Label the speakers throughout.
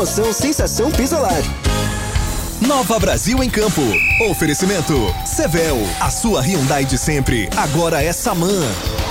Speaker 1: Promoção Sensação Pisolar.
Speaker 2: Nova Brasil em Campo. Oferecimento Sevel, a sua Hyundai de sempre, agora é Saman.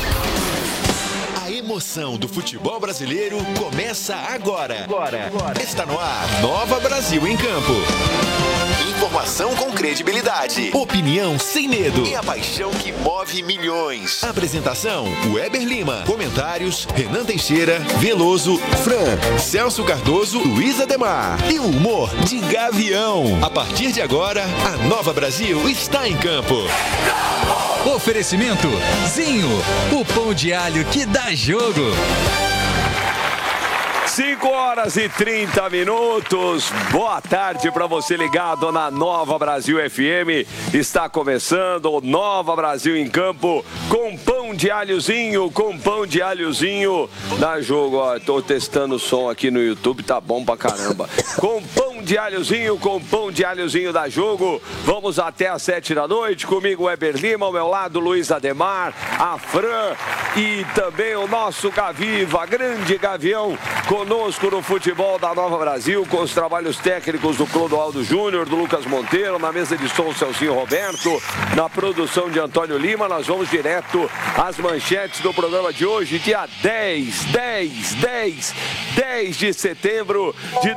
Speaker 3: A emoção do futebol brasileiro começa agora. Está no ar, Nova Brasil em Campo. Informação com credibilidade, opinião sem medo e a paixão que move milhões. Apresentação, Weber Lima. Comentários, Renan Teixeira, Veloso, Fran, Celso Cardoso, Luiz Ademar. E o humor de Gavião. A partir de agora, a Nova Brasil está em campo.
Speaker 4: Oferecimento Zinho, o pão de alho que dá jogo.
Speaker 5: 5h30. Boa tarde para você ligado na Nova Brasil FM. Está começando o Nova Brasil em Campo com pão de alhozinho, Dá jogo, ó. Tô testando o som aqui no YouTube, tá bom pra caramba. Com pão de alhozinho da jogo. Vamos até às 7 da noite. Comigo, Weber Lima, ao meu lado, Luiz Ademar, a Fran e também o nosso Gaviva, grande Gavião, conosco no futebol da Nova Brasil, com os trabalhos técnicos do Clodoaldo Júnior, do Lucas Monteiro, na mesa de som Celcinho Roberto, na produção de Antônio Lima. Nós vamos direto às manchetes do programa de hoje, dia 10 de setembro de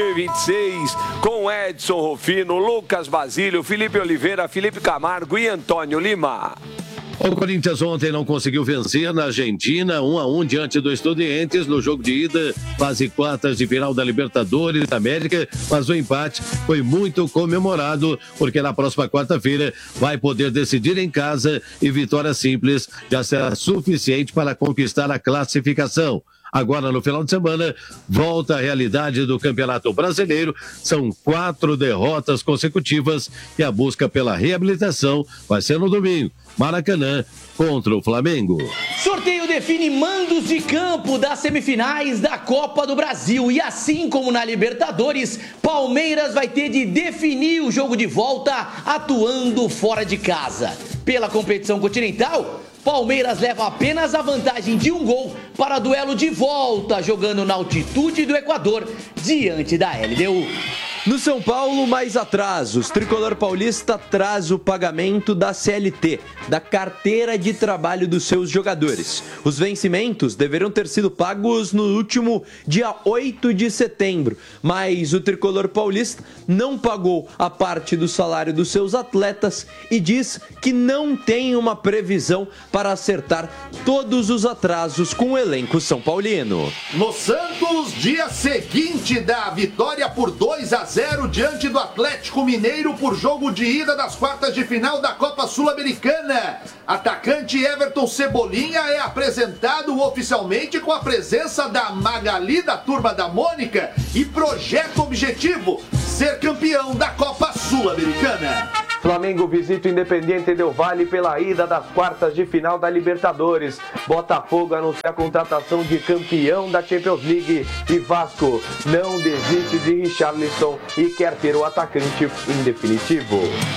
Speaker 5: 2026, com Edson Rufino, Lucas Basílio, Felipe Oliveira, Felipe Camargo e Antônio Lima.
Speaker 6: O Corinthians ontem não conseguiu vencer na Argentina, 1-1 diante do Estudiantes no jogo de ida, fase quartas de final da Libertadores da América, mas o empate foi muito comemorado, porque na próxima quarta-feira vai poder decidir em casa e vitória simples já será suficiente para conquistar a classificação. Agora, no final de semana, volta a realidade do Campeonato Brasileiro. São 4 derrotas consecutivas e a busca pela reabilitação vai ser no domingo. Maracanã contra o Flamengo.
Speaker 7: Sorteio define mandos de campo das semifinais da Copa do Brasil. E assim como na Libertadores, Palmeiras vai ter de definir o jogo de volta atuando fora de casa. Pela competição continental, Palmeiras leva apenas a vantagem de 1 gol para duelo de volta, jogando na altitude do Equador, diante da LDU.
Speaker 8: No São Paulo, mais atrasos. Tricolor paulista traz o pagamento da CLT, da carteira de trabalho dos seus jogadores. Os vencimentos deverão ter sido pagos no último dia 8 de setembro, mas o Tricolor paulista não pagou a parte do salário dos seus atletas e diz que não tem uma previsão para acertar todos os atrasos com o elenco são paulino.
Speaker 9: No Santos, dia seguinte da vitória por 2-0 diante do Atlético Mineiro por jogo de ida das quartas de final da Copa Sul-Americana. Atacante Everton Cebolinha é apresentado oficialmente com a presença da Magali, da Turma da Mônica, e projeta o objetivo: ser campeão da Copa Sul-Americana.
Speaker 10: Flamengo visita o Independiente Del Valle pela ida das quartas de final da Libertadores. Botafogo anuncia a contratação de campeão da Champions League. E Vasco não desiste de Richarlison e quer ter o atacante em definitivo.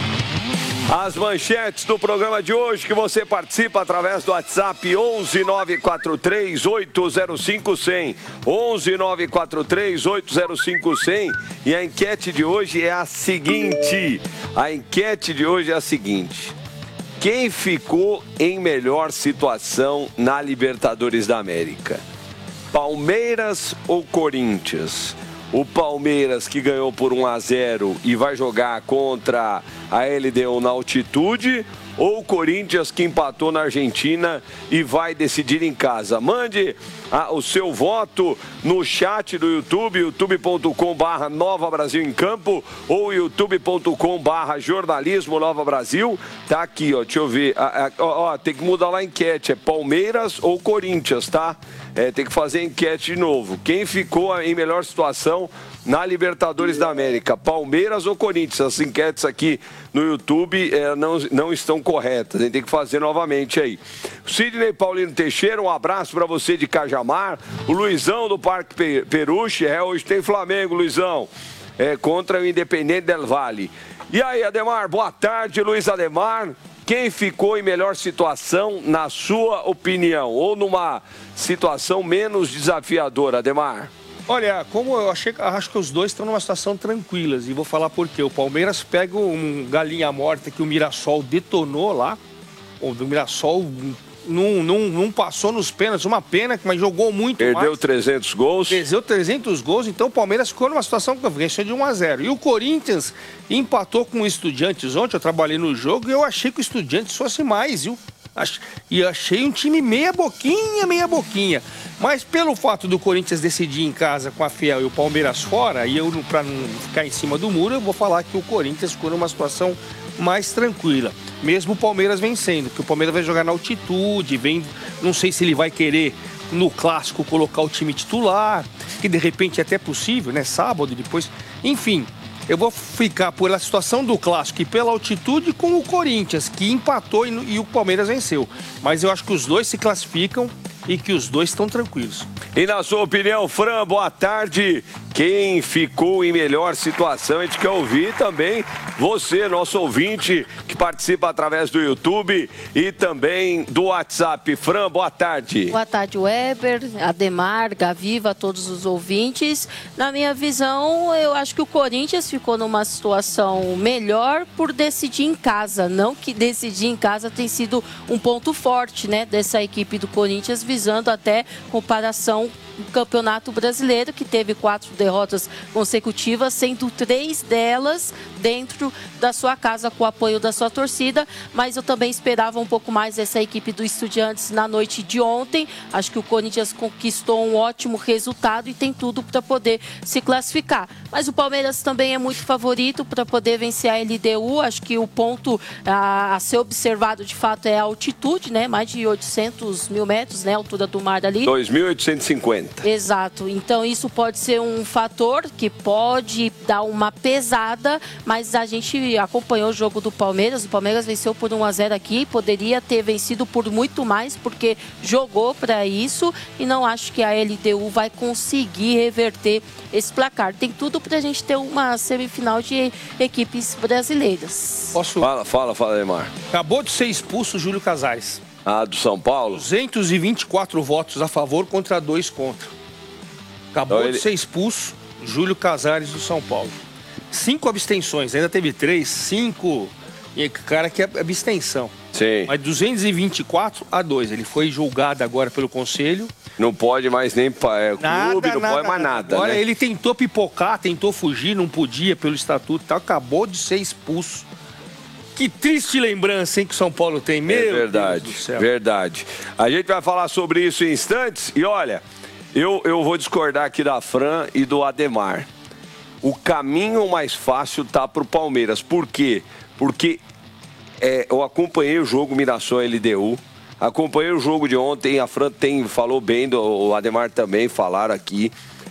Speaker 5: As manchetes do programa de hoje que você participa através do WhatsApp 11 943 805 100. 11 943 805 100. E a enquete de hoje é a seguinte. Quem ficou em melhor situação na Libertadores da América? Palmeiras ou Corinthians? O Palmeiras, que ganhou por 1-0 e vai jogar contra a LDU na altitude, ou o Corinthians, que empatou na Argentina e vai decidir em casa? Mande o seu voto no chat do YouTube, youtube.com/Nova Brasil em Campo ou youtube.com/Jornalismo Nova Brasil. Tá aqui, ó, deixa eu ver. Tem que mudar lá a enquete, é Palmeiras ou Corinthians, tá? Tem que fazer a enquete de novo. Quem ficou em melhor situação na Libertadores da América, Palmeiras ou Corinthians? As enquetes aqui no YouTube não estão corretas, a gente tem que fazer novamente aí. Sidney Paulino Teixeira, um abraço para você de Cajamar. O Luizão do Parque Peruche, hoje tem Flamengo, Luizão, contra o Independiente Del Valle. E aí, Ademar, boa tarde, Luiz Ademar. Quem ficou em melhor situação, na sua opinião, ou numa situação menos desafiadora, Ademar?
Speaker 11: Olha, como eu acho que os dois estão numa situação tranquila, e vou falar por quê. O Palmeiras pega um galinha morta que o Mirassol detonou lá. O Mirassol não passou nos pênaltis, uma pena, mas jogou muito mais.
Speaker 5: Perdeu 300 gols.
Speaker 11: Perdeu 300 gols, então o Palmeiras ficou numa situação que venceu de 1-0. E o Corinthians empatou com o Estudiantes ontem, eu trabalhei no jogo, e eu achei que o Estudiantes fosse mais, viu? E achei um time meia boquinha. Mas pelo fato do Corinthians decidir em casa com a Fiel e o Palmeiras fora, e eu, pra não ficar em cima do muro, eu vou falar que o Corinthians ficou numa situação mais tranquila. Mesmo o Palmeiras vencendo, porque o Palmeiras vai jogar na altitude, não sei se ele vai querer no clássico colocar o time titular, que de repente é até possível, né? Sábado e depois, enfim. Eu vou ficar pela situação do clássico e pela altitude com o Corinthians, que empatou e o Palmeiras venceu. Mas eu acho que os dois se classificam e que os dois estão tranquilos.
Speaker 5: E na sua opinião, Fran, boa tarde. Quem ficou em melhor situação? A gente quer ouvir também você, nosso ouvinte, que participa através do YouTube e também do WhatsApp. Fran, boa tarde.
Speaker 12: Boa tarde, Weber, Ademar, Gaviva, todos os ouvintes. Na minha visão, eu acho que o Corinthians ficou numa situação melhor por decidir em casa. Não que decidir em casa tem sido um ponto forte, né, dessa equipe do Corinthians, visando até comparação no Campeonato Brasileiro, que teve 4 derrotas consecutivas, sendo 3 delas dentro da sua casa, com o apoio da sua torcida. Mas eu também esperava um pouco mais dessa equipe do Estudiantes na noite de ontem. Acho que o Corinthians conquistou um ótimo resultado e tem tudo para poder se classificar. Mas o Palmeiras também é muito favorito para poder vencer a LDU. Acho que o ponto a ser observado de fato é a altitude, né? Mais de 800 mil metros, né? A altura do mar ali.
Speaker 5: 2.850.
Speaker 12: Exato. Então isso pode ser um fator que pode dar uma pesada, mas a gente acompanhou o jogo do Palmeiras. O Palmeiras venceu por 1-0 aqui, poderia ter vencido por muito mais, porque jogou para isso, e não acho que a LDU vai conseguir reverter esse placar. Tem tudo pra gente ter uma semifinal de equipes brasileiras.
Speaker 11: Posso?
Speaker 5: Fala, Neymar.
Speaker 11: Acabou de ser expulso o Júlio Casares.
Speaker 5: Ah, do São Paulo?
Speaker 11: 224 votos a favor contra 2 contra. Acabou de ser expulso Júlio Casares do São Paulo. 5 abstenções, ainda teve 3, 5. E cara, que é abstenção.
Speaker 5: Sim.
Speaker 11: Mas 224-2. Ele foi julgado agora pelo Conselho.
Speaker 5: Não pode mais nem clube, não pode mais nada.
Speaker 11: Olha,
Speaker 5: né?
Speaker 11: ele tentou pipocar, tentou fugir, não podia pelo estatuto e tal. Acabou de ser expulso. Que triste lembrança, hein, que o São Paulo tem. Meu Deus do céu.
Speaker 5: Verdade. A gente vai falar sobre isso em instantes. E olha, eu vou discordar aqui da Fran e do Ademar. O caminho mais fácil tá pro Palmeiras. Por quê? Porque eu acompanhei o jogo Mirassol LDU. Acompanhei o jogo de ontem. A Fran falou bem, o Ademar também falaram aqui.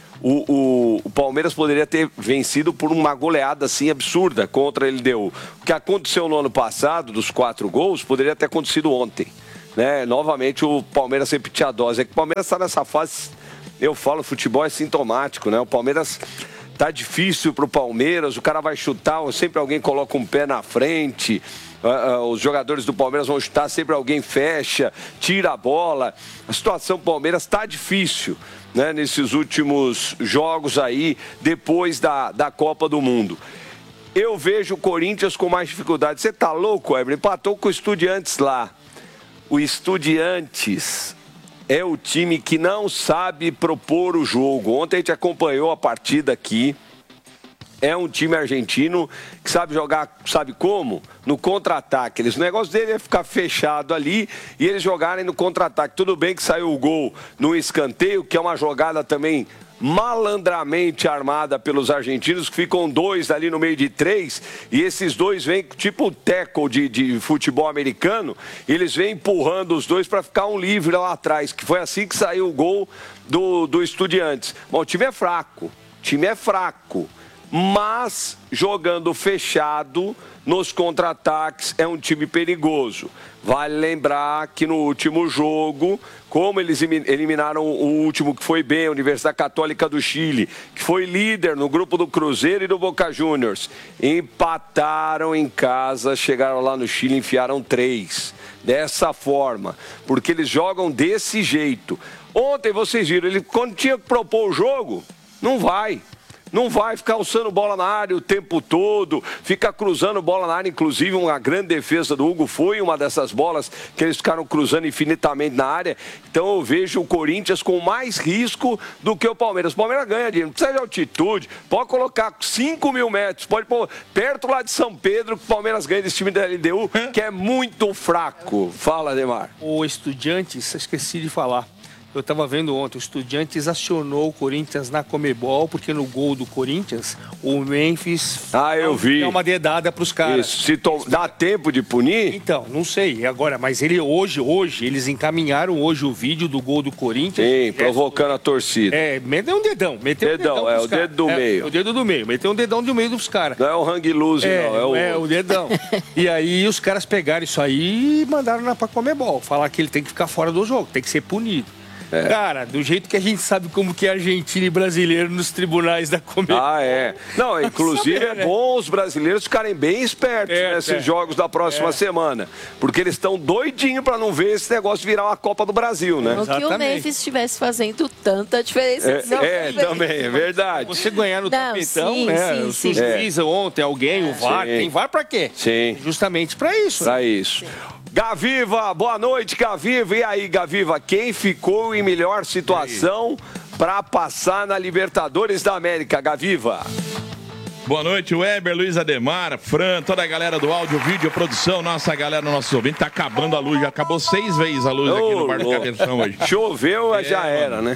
Speaker 5: O Palmeiras poderia ter vencido por uma goleada assim absurda contra a LDU. O que aconteceu no ano passado, dos 4 gols, poderia ter acontecido ontem. Né? Novamente o Palmeiras repetiu a dose. É que o Palmeiras está nessa fase, eu falo, futebol é sintomático, né? O Palmeiras tá difícil pro Palmeiras, o cara vai chutar, sempre alguém coloca um pé na frente. Os jogadores do Palmeiras vão chutar, sempre alguém fecha, tira a bola. A situação do Palmeiras está difícil, né, nesses últimos jogos aí, depois da Copa do Mundo. Eu vejo o Corinthians com mais dificuldade. Você tá louco, Eber? Empatou com o Estudiantes lá. O Estudiantes é o time que não sabe propor o jogo. Ontem a gente acompanhou a partida aqui. É um time argentino que sabe jogar, sabe como? No contra-ataque. O negócio dele é ficar fechado ali e eles jogarem no contra-ataque. Tudo bem que saiu o gol no escanteio, que é uma jogada também malandramente armada pelos argentinos, que ficam 2 ali no meio de 3, e esses 2 vêm tipo tackle de futebol americano, eles vêm empurrando os 2 para ficar um livre lá atrás, que foi assim que saiu o gol do Estudiantes. Bom, o time é fraco, mas jogando fechado nos contra-ataques é um time perigoso. Vale lembrar que no último jogo, como eles eliminaram o último que foi bem, a Universidade Católica do Chile, que foi líder no grupo do Cruzeiro e do Boca Juniors, empataram em casa, chegaram lá no Chile e enfiaram 3. Dessa forma, porque eles jogam desse jeito. Ontem vocês viram, quando tinha que propor o jogo, Não vai. Não vai ficar alçando bola na área o tempo todo, fica cruzando bola na área. Inclusive, uma grande defesa do Hugo foi uma dessas bolas que eles ficaram cruzando infinitamente na área. Então, eu vejo o Corinthians com mais risco do que o Palmeiras. O Palmeiras ganha, não precisa de altitude, pode colocar 5 mil metros, pode pôr perto lá de São Pedro, que o Palmeiras ganha desse time da LDU, que é muito fraco. Fala, Ademar.
Speaker 11: O Estudiantes, esqueci de falar. Eu estava vendo ontem, o Estudiantes acionou o Corinthians na Comebol, porque no gol do Corinthians, o Memphis
Speaker 5: eu vi.
Speaker 11: dá uma dedada para os caras.
Speaker 5: Isso. Dá tempo de punir?
Speaker 11: Então, não sei agora, mas ele hoje, eles encaminharam hoje o vídeo do gol do Corinthians.
Speaker 5: Sim, provocando a torcida.
Speaker 11: Meteu um dedão.
Speaker 5: O dedo do meio.
Speaker 11: O dedo do meio, meteu um dedão do meio dos caras.
Speaker 5: Não é o hang loose, não,
Speaker 11: é o dedão. E aí os caras pegaram isso aí e mandaram pra Comebol, falar que ele tem que ficar fora do jogo, tem que ser punido. Cara, do jeito que a gente sabe como que é argentino e brasileiro nos tribunais da Comebol.
Speaker 5: Não, inclusive é bom os brasileiros ficarem bem espertos nesses jogos da próxima semana. Porque eles estão doidinhos pra não ver esse negócio virar uma Copa do Brasil, né?
Speaker 12: Não que o Memphis estivesse fazendo tanta diferença.
Speaker 5: Também, é verdade.
Speaker 11: Você ganhar no tapetão, o juiz ontem, alguém, o VAR, tem VAR pra quê?
Speaker 5: Sim.
Speaker 11: Justamente pra isso.
Speaker 5: Pra isso. Gaviva, boa noite, Gaviva. E aí, Gaviva, quem ficou em melhor situação para passar na Libertadores da América, Gaviva?
Speaker 13: Boa noite, Weber, Luiz Ademar, Fran, toda a galera do áudio, vídeo, produção, nossa galera, nosso ouvinte, tá acabando a luz, já acabou 6 vezes a luz aqui no Bar do Cabeção hoje.
Speaker 5: Choveu, já era, né?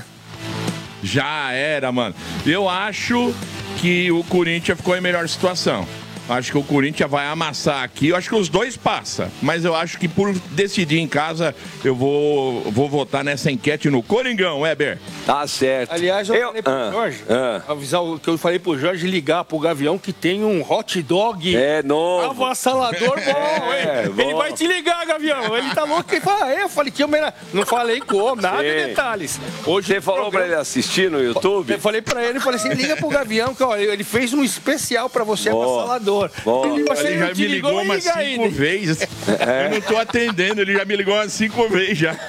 Speaker 13: Já era, mano. Eu acho que o Corinthians ficou em melhor situação. Acho que o Corinthians vai amassar aqui. Eu acho que os dois passam. Mas eu acho que por decidir em casa, eu vou votar nessa enquete no Coringão, Weber.
Speaker 5: Tá certo.
Speaker 11: Aliás, eu falei pro Jorge, avisar o que eu falei pro Jorge ligar pro Gavião que tem um hot dog
Speaker 5: novo.
Speaker 11: Avassalador bom, Ele vai te ligar, Gavião. Ele tá louco. Ele fala, eu falei que eu não falei como, nada de detalhes.
Speaker 5: Hoje você falou pra ele assistir no YouTube?
Speaker 11: Eu falei pra ele, falei assim, liga pro Gavião, que ó, ele fez um especial pra você, avassalador.
Speaker 13: Ele já me ligou umas 5 vezes. Eu não tô atendendo, ele já me ligou umas 5 vezes já.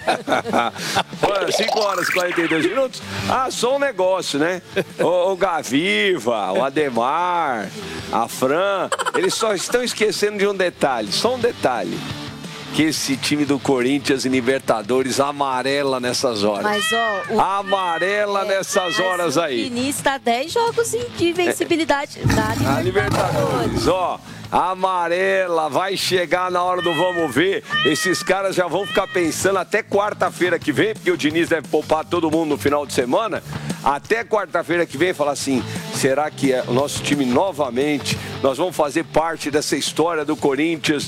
Speaker 5: 5 horas e 42 minutos. Só um negócio, né? O Gaviva, o Ademar, a Fran, eles só estão esquecendo de um detalhe, só um detalhe. Que esse time do Corinthians em Libertadores amarela nessas horas.
Speaker 12: Mas,
Speaker 5: amarela nessas horas aí.
Speaker 12: O Diniz está 10 jogos de invencibilidade
Speaker 5: na Libertadores. Amarela, vai chegar na hora do vamos ver. Esses caras já vão ficar pensando até quarta-feira que vem, porque o Diniz deve poupar todo mundo no final de semana. Até quarta-feira que vem, falar assim, será que o nosso time novamente, nós vamos fazer parte dessa história do Corinthians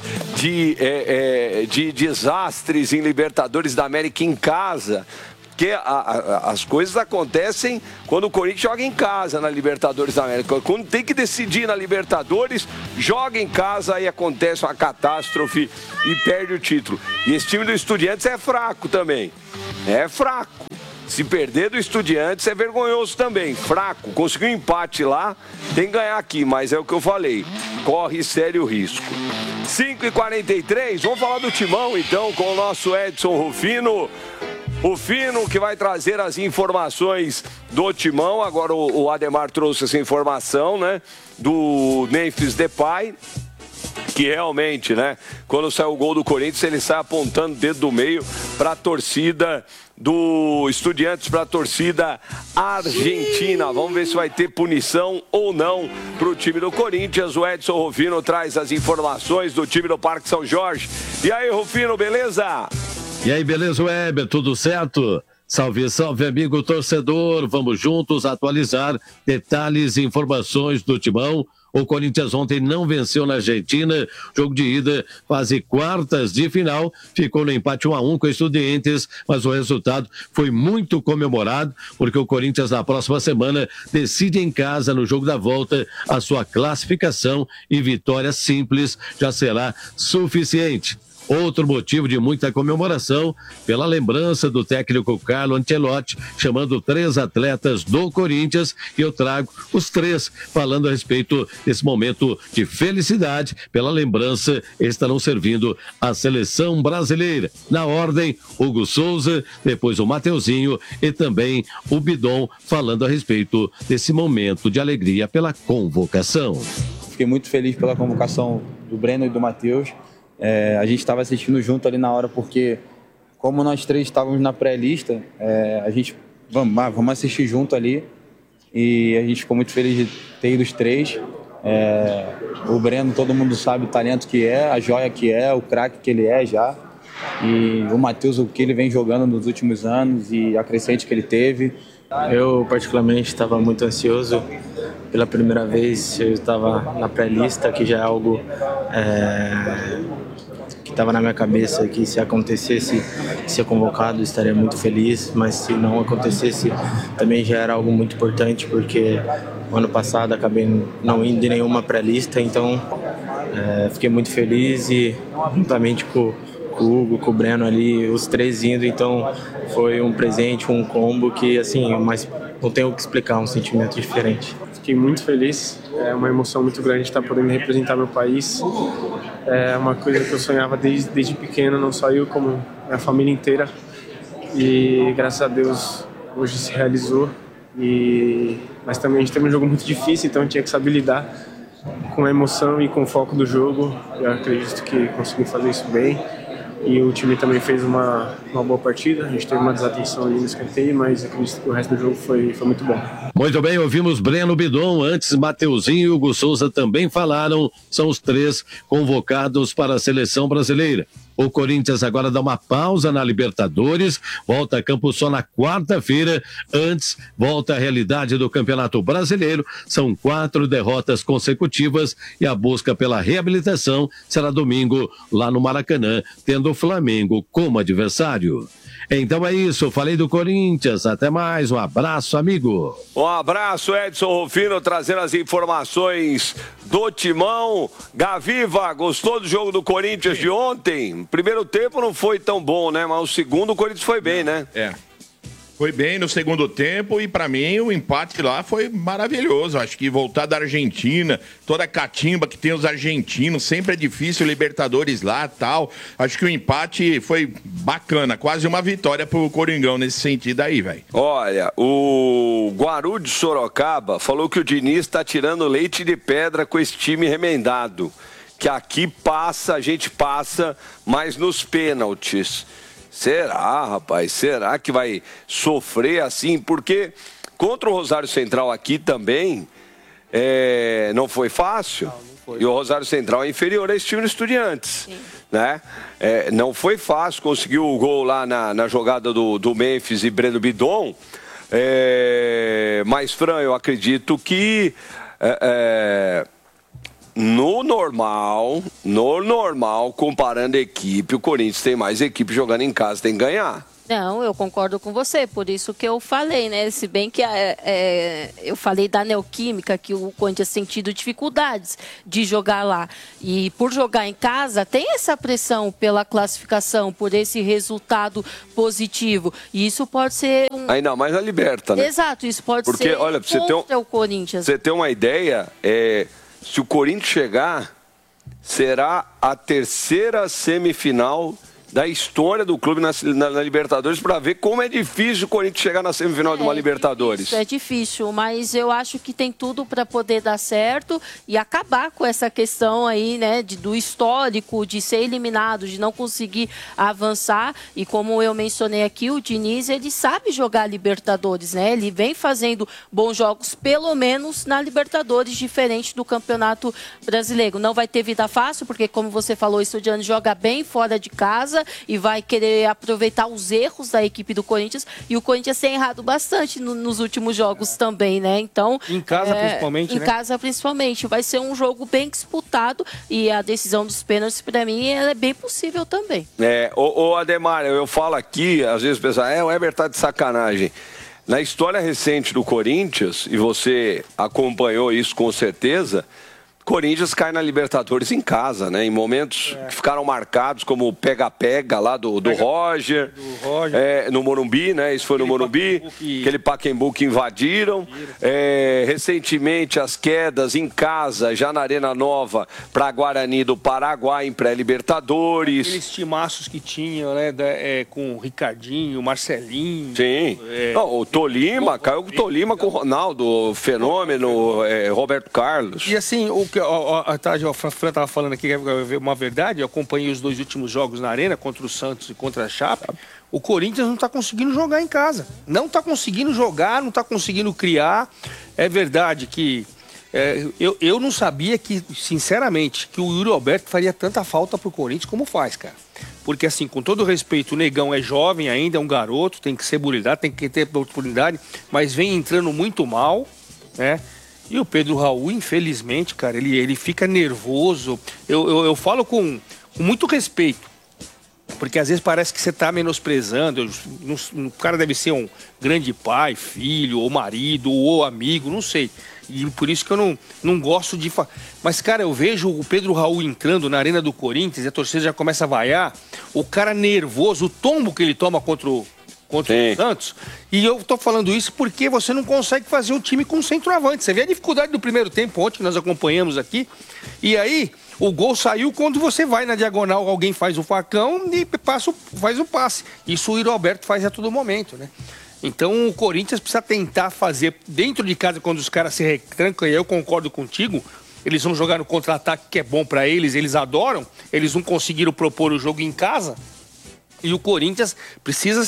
Speaker 5: de desastres em Libertadores da América em casa? Porque as coisas acontecem quando o Corinthians joga em casa na Libertadores da América. Quando tem que decidir na Libertadores, joga em casa, aí acontece uma catástrofe e perde o título. E esse time do Estudiantes é fraco também. É fraco. Se perder do Estudiantes é vergonhoso também. Fraco. Conseguiu um empate lá, tem que ganhar aqui, mas é o que eu falei. Corre sério risco. 5h43, vamos falar do Timão então com o nosso Edson Rufino. O Fino que vai trazer as informações do Timão. Agora o Ademar trouxe essa informação, né? Do Memphis Depay. Que realmente, né? Quando sai o gol do Corinthians, ele sai apontando o dedo do meio para a torcida do Estudiantes, para a torcida argentina. Vamos ver se vai ter punição ou não para o time do Corinthians. O Edson Rufino traz as informações do time do Parque São Jorge. E aí, Rufino, beleza?
Speaker 6: E aí, beleza, Weber? Tudo certo? Salve, salve, amigo torcedor. Vamos juntos atualizar detalhes e informações do Timão. O Corinthians ontem não venceu na Argentina. Jogo de ida, fase quartas de final. Ficou no empate 1-1 com o Estudiantes, mas o resultado foi muito comemorado, porque o Corinthians na próxima semana decide em casa, no jogo da volta, a sua classificação e vitória simples já será suficiente. Outro motivo de muita comemoração pela lembrança do técnico Carlo Ancelotti, chamando 3 atletas do Corinthians, e eu trago os 3 falando a respeito desse momento de felicidade pela lembrança. Estarão servindo a seleção brasileira. Na ordem, Hugo Souza, depois o Mateuzinho e também o Bidon, falando a respeito desse momento de alegria pela convocação.
Speaker 14: Fiquei muito feliz pela convocação do Breno e do Matheus. A gente estava assistindo junto ali na hora, porque como nós 3 estávamos na pré-lista, a gente, vamos assistir junto ali, e a gente ficou muito feliz de ter ido os 3. O Breno, todo mundo sabe o talento que é, a joia que é, o craque que ele é já, e o Matheus, o que ele vem jogando nos últimos anos e a crescente que ele teve.
Speaker 15: Eu particularmente estava muito ansioso. Pela primeira vez eu estava na pré-lista, que já é algo que estava na minha cabeça, que se acontecesse ser convocado estaria muito feliz, mas se não acontecesse também já era algo muito importante, porque ano passado acabei não indo em nenhuma pré-lista, então fiquei muito feliz, e juntamente com o Hugo, com o Breno ali, os 3 indo, então foi um presente, um combo que, assim, mas não tenho o que explicar, um sentimento diferente.
Speaker 16: Fiquei muito feliz, é uma emoção muito grande estar podendo representar meu país, é uma coisa que eu sonhava desde pequeno, não só eu, como minha família inteira, e graças a Deus hoje se realizou, mas também a gente teve um jogo muito difícil, então eu tinha que saber lidar com a emoção e com o foco do jogo. Eu acredito que consegui fazer isso bem. E o time também fez uma boa partida. A gente teve uma desatenção ali no escanteio, mas acredito que o resto do jogo foi muito bom.
Speaker 6: Muito bem, ouvimos Breno, Bidon, antes Mateuzinho e Hugo Souza também falaram. São os 3 convocados para a seleção brasileira. O Corinthians agora dá uma pausa na Libertadores, volta a campo só na quarta-feira. Antes, volta à realidade do Campeonato Brasileiro. São 4 derrotas consecutivas e a busca pela reabilitação será domingo lá no Maracanã, tendo o Flamengo como adversário. Então é isso, falei do Corinthians, até mais, um abraço, amigo.
Speaker 5: Um abraço, Edson Rufino, trazendo as informações do Timão. Gaviva, gostou do jogo do Corinthians de ontem? Primeiro tempo não foi tão bom, né? Mas o segundo o Corinthians foi bem, né?
Speaker 13: Foi bem no segundo tempo, e pra mim o empate lá foi maravilhoso. Acho que voltar da Argentina, toda a catimba que tem os argentinos, sempre é difícil, Libertadores lá e tal. Acho que o empate foi bacana, quase uma vitória pro Coringão nesse sentido aí, velho.
Speaker 5: Olha, o Guarú de Sorocaba falou que o Diniz tá tirando leite de pedra com esse time remendado. Que aqui passa, a gente passa, mas nos pênaltis. Será, rapaz? Será que vai sofrer assim? Porque contra o Rosário Central aqui também não foi fácil. Não foi. E o Rosário Central é inferior a esse time do Estudiantes. Né? Não foi fácil, conseguiu o gol lá na jogada do Memphis e Breno Bidon. Mas, Fran, eu acredito que no normal, comparando a equipe, o Corinthians tem mais equipe jogando em casa, tem que ganhar.
Speaker 12: Não, eu concordo com você, por isso que eu falei, né? Se bem que eu falei da Neoquímica, que o Corinthians tem tido dificuldades de jogar lá. E por jogar em casa, tem essa pressão pela classificação, por esse resultado positivo. E isso pode ser
Speaker 5: ainda mais na Liberta, né?
Speaker 12: Exato, isso pode
Speaker 5: porque,
Speaker 12: ser
Speaker 5: olha,
Speaker 12: contra o Corinthians.
Speaker 5: Pra você ter uma ideia, se o Corinthians chegar, será a 3ª semifinal da história do clube na Libertadores, para ver como é difícil o Corinthians chegar na semifinal de uma Libertadores.
Speaker 12: É difícil, mas eu acho que tem tudo para poder dar certo e acabar com essa questão aí, né, do histórico, de ser eliminado, de não conseguir avançar. E como eu mencionei aqui, o Diniz, ele sabe jogar Libertadores, né? Ele vem fazendo bons jogos, pelo menos na Libertadores, diferente do Campeonato Brasileiro. Não vai ter vida fácil, porque como você falou, o Estudiantes joga bem fora de casa e vai querer aproveitar os erros da equipe do Corinthians, e o Corinthians tem errado bastante nos últimos jogos também, né? Então,
Speaker 11: em casa principalmente,
Speaker 12: em casa principalmente, vai ser um jogo bem disputado, e a decisão dos pênaltis, para mim, ela é bem possível também.
Speaker 5: Ô Ademar, eu falo aqui, às vezes o pessoal, o Heber tá de sacanagem. Na história recente do Corinthians, e você acompanhou isso com certeza, Corinthians cai na Libertadores em casa, né? Em momentos que ficaram marcados, como o pega-pega lá do Roger, no Morumbi, né? Isso foi no Morumbi, aquele Pacaembu que invadiram. Recentemente, as quedas em casa, já na Arena Nova, para Guarani do Paraguai, em pré-Libertadores.
Speaker 11: Aqueles timaços que tinham, né? Com o Ricardinho, o Marcelinho.
Speaker 5: Sim. Não, o Tolima, caiu com o Tolima, com o Ronaldo, o Fenômeno, Roberto Carlos.
Speaker 11: E assim, o que a Fran estava falando aqui, é uma verdade, eu acompanhei os 2 últimos jogos na Arena, contra o Santos e contra a Chape. O Corinthians não está conseguindo jogar em casa. Não está conseguindo jogar, não está conseguindo criar. É verdade que eu não sabia que, sinceramente, que o Yuri Alberto faria tanta falta pro Corinthians como faz, cara. Porque, assim, com todo respeito, o Negão é jovem ainda, é um garoto, tem que ser burilado, tem que ter oportunidade, mas vem entrando muito mal, né? E o Pedro Raul, infelizmente, cara, ele fica nervoso. Eu falo com muito respeito, porque às vezes parece que você está menosprezando. O cara deve ser um grande pai, filho, ou marido, ou amigo, não sei. E por isso que eu não gosto de falar. Mas, cara, eu vejo o Pedro Raul entrando na Arena do Corinthians e a torcida já começa a vaiar. O cara nervoso, o tombo que ele toma contra o Santos. E eu tô falando isso porque você não consegue fazer um time com centroavante. Você vê a dificuldade do primeiro tempo ontem que nós acompanhamos aqui. E aí, o gol saiu quando você vai na diagonal, alguém faz o facão e faz o passe. Isso o Yuri Alberto faz a todo momento, né? Então o Corinthians precisa tentar fazer dentro de casa, quando os caras se retrancam, e eu concordo contigo, eles vão jogar no contra-ataque que é bom pra eles adoram, eles não conseguiram propor o jogo em casa, e o Corinthians precisa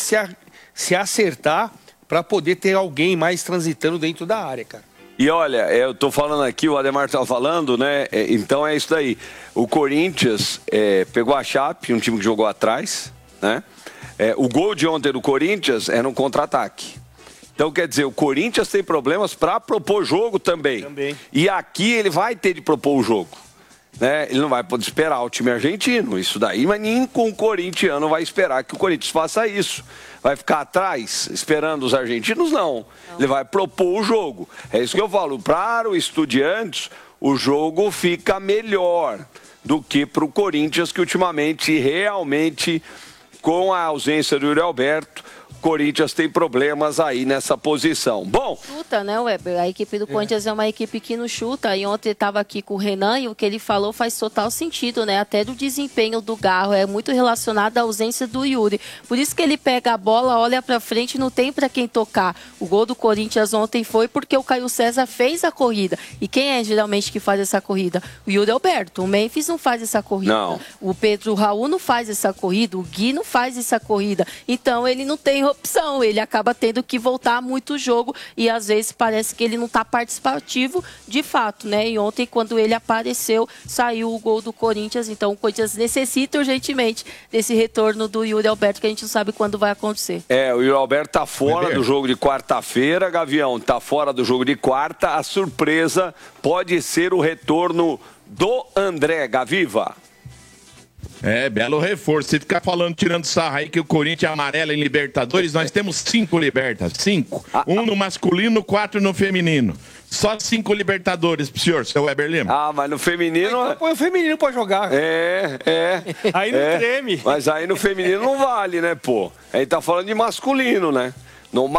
Speaker 11: se acertar para poder ter alguém mais transitando dentro da área, cara.
Speaker 5: E olha, eu tô falando aqui, o Ademar tá falando, né? Então é isso daí. O Corinthians pegou a Chape, um time que jogou atrás, né? O gol de ontem do Corinthians é no contra-ataque. Então, quer dizer, o Corinthians tem problemas para propor jogo também. E aqui ele vai ter de propor o jogo. Né? Ele não vai poder esperar o time argentino, isso daí, mas nem com o corintiano vai esperar que o Corinthians faça isso. Vai ficar atrás esperando os argentinos? Não. Ele vai propor o jogo. É isso que eu falo. Para o Estudiantes, o jogo fica melhor do que para o Corinthians, que ultimamente realmente, com a ausência do Yuri Alberto, o Corinthians tem problemas aí nessa posição. Bom...
Speaker 12: Chuta, né, Weber? A equipe do Corinthians é uma equipe que não chuta. E ontem estava aqui com o Renan e o que ele falou faz total sentido, né? Até do desempenho do Garro. É muito relacionado à ausência do Yuri. Por isso que ele pega a bola, olha pra frente e não tem pra quem tocar. O gol do Corinthians ontem foi porque o Caio César fez a corrida. E quem é geralmente que faz essa corrida? O Yuri Alberto. O Memphis não faz essa corrida.
Speaker 5: Não.
Speaker 12: O Pedro Raul não faz essa corrida. O Gui não faz essa corrida. Então ele não tem opção, ele acaba tendo que voltar muito o jogo e às vezes parece que ele não está participativo de fato, né? E ontem quando ele apareceu, saiu o gol do Corinthians, então o Corinthians necessita urgentemente desse retorno do Yuri Alberto, que a gente não sabe quando vai acontecer.
Speaker 5: O Yuri Alberto tá fora do jogo de quarta-feira, Gavião, tá fora do jogo de quarta, a surpresa pode ser o retorno do André Gaviva.
Speaker 13: Belo reforço. Você ficar falando, tirando sarro aí que o Corinthians é amarelo em Libertadores, nós temos 5 Libertas. 5. Um no masculino, 4 no feminino. Só 5 Libertadores pro senhor, seu Weber Lima.
Speaker 5: Mas no feminino...
Speaker 11: Então põe o feminino pra jogar. Aí não treme.
Speaker 5: Mas aí no feminino não vale, né, pô? A gente tá falando de masculino, né? No